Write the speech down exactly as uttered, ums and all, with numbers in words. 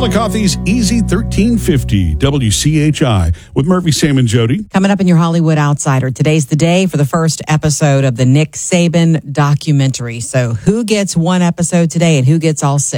Chillicothe's Easy thirteen fifty W C H I with Murphy, Sam, and Jody. Coming up in your Hollywood Outsider, today's the day for the first episode of the Nick Saban documentary. So who gets one episode today and who gets all six?